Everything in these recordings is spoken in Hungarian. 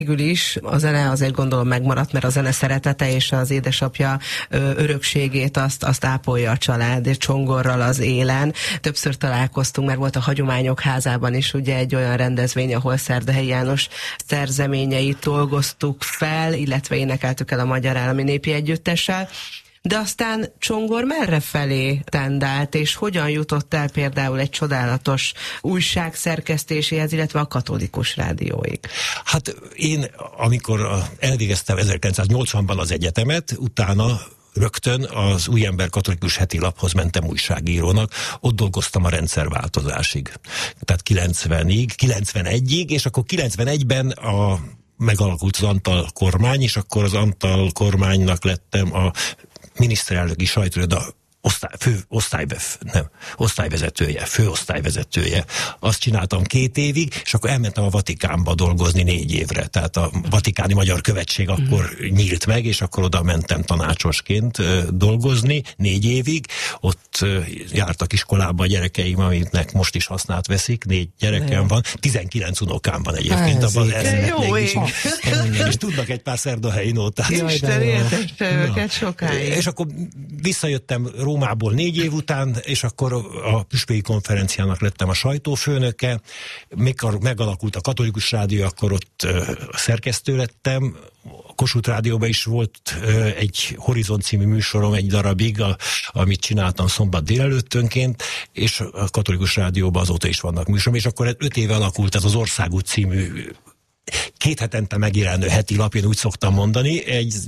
Végül is a zene azért gondolom megmaradt, mert a zene szeretete és az édesapja örökségét azt ápolja a család, és Csongorral az élen. Többször találkoztunk, mert volt a Hagyományok Házában is ugye egy olyan rendezvény, ahol Szerdahelyi János szerzeményeit dolgoztuk fel, illetve énekeltük el a Magyar Állami Népi Együttessel. De aztán Csongor merre felé tendált, és hogyan jutott el például egy csodálatos újság szerkesztéséhez, illetve a Katolikus Rádióig? Hát én, amikor elvégeztem 1980-ban az egyetemet, utána rögtön az Új Ember Katolikus Heti Laphoz mentem újságírónak, ott dolgoztam a rendszerváltozásig. Tehát 91-ig, és akkor 91-ben megalakult az Antal kormány, és akkor az Antal kormánynak lettem a miniszterelnöki sajtóiroda főosztályvezetője. Azt csináltam 2 évig, és akkor elmentem a Vatikánba dolgozni 4 évre. Tehát a Vatikáni Magyar Követség akkor nyílt meg, és akkor oda mentem tanácsosként dolgozni 4 évig. Ott jártak iskolába a gyerekeim, amiknek most is hasznát veszik. 4 gyerekem van. 19 unokám van egyébként. És tudnak egy pár szerdahelyi nótát. Isten értette őket sokáig. És akkor visszajöttem Rómából 4 év után, és akkor a püspöki konferenciának lettem a sajtófőnöke. Mikor megalakult a Katolikus Rádió, akkor ott szerkesztő lettem. A Kossuth Rádióban is volt egy Horizont című műsorom egy darabig, amit csináltam szombat délelőttönként, és a Katolikus Rádióban azóta is vannak műsorom, és akkor 5 éve alakult ez az Országút című 2 hetente megjelenő heti lap, én úgy szoktam mondani,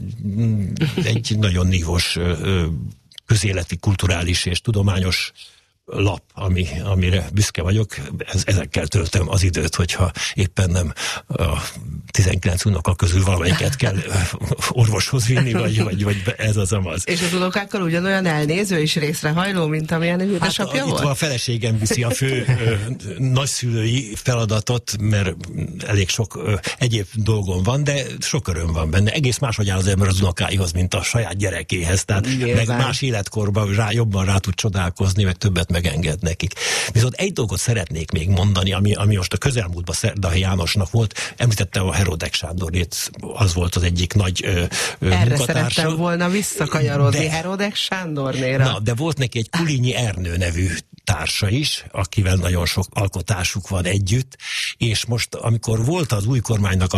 egy nagyon nívós közéleti, kulturális és tudományos lap, amire büszke vagyok. Ezekkel töltöm az időt, hogyha éppen nem a 19 unoka közül valamelyiket kell orvoshoz vinni, vagy ez az amaz. És az unokákkal ugyanolyan elnéző és részrehajló, mint amilyen egy édesapja volt? Itt a feleségem viszi a fő nagyszülői feladatot, mert elég sok egyéb dolgom van, de sok öröm van benne. Egész máshogy áll az ember az unokáihoz, mint a saját gyerekéhez. Tehát meg más életkorban jobban rá tud csodálkozni, meg többet megenged nekik. Viszont egy dolgot szeretnék még mondani, ami most a közelmúltban Szerdahelyi Jánosnak volt, említette a Herodek Sándorét, az volt az egyik nagy Erre munkatársa. Szerettem volna visszakanyarodni Herodek Sándornéra. Na, de volt neki egy Kulinyi Ernő nevű társa is, akivel nagyon sok alkotásuk van együtt, és most, amikor volt az új kormánynak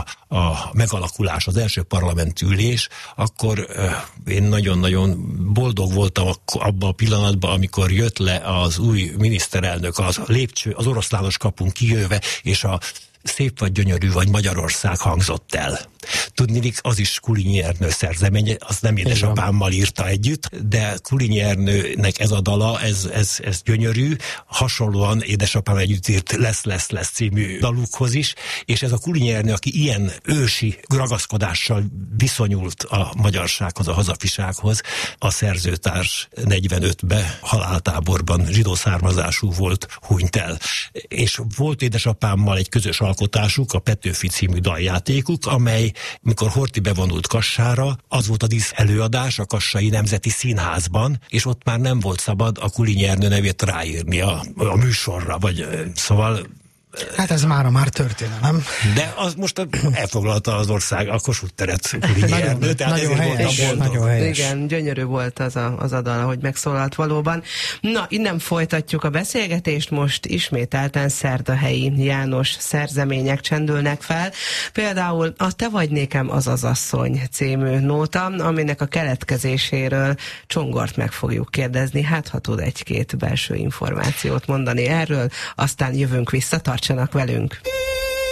a megalakulás, az első parlamentülés, akkor én nagyon-nagyon boldog voltam abban a pillanatban, amikor jött le az új miniszterelnök az Oroszlános kapun kijöve, és a Szép vagy gyönyörű vagy Magyarország hangzott el. Tudniillik, az is Kulinyi Ernő szerzemény, azt nem édesapámmal írta együtt, de Kulinyi Ernőnek ez a dala, ez gyönyörű, hasonlóan édesapám együtt írt Lesz című dalukhoz is, és ez a Kulinyi Ernő, aki ilyen ősi ragaszkodással viszonyult a magyarsághoz, a hazafisághoz, a szerzőtárs 45-be haláltáborban zsidó származású volt, hunyt el. És volt édesapámmal egy közös alkotásuk, a Petőfi című daljátékuk, amely, mikor Horthy bevonult Kassára, az volt a dísz előadás a Kassai Nemzeti Színházban, és ott már nem volt szabad a Kulinyi Ernő nevét ráírni a műsorra, vagy szóval... Hát ez már történelem. De az most elfoglalta az ország a Kossuth teret Kulinyi Ernő, tehát ezért voltam boldog. Igen, gyönyörű volt az a dal, ahogy megszólalt valóban. Na, innen folytatjuk a beszélgetést, most ismételten Szerdahelyi János szerzemények csendülnek fel. Például a Te vagy nékem az asszony című nóta, aminek a keletkezéséről Csongort meg fogjuk kérdezni, hát ha tud 1-2 belső információt mondani erről, aztán jövünk vissza, tartsanak velünk.